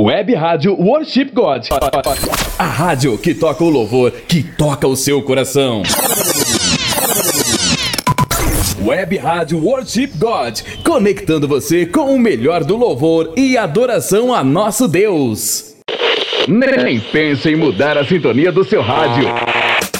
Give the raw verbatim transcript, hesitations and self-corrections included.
Web Rádio Worship God. A rádio que toca o louvor, que toca o seu coração. Web Rádio Worship God, conectando você com o melhor do louvor e adoração a nosso Deus. Nem pense em mudar a sintonia do seu rádio.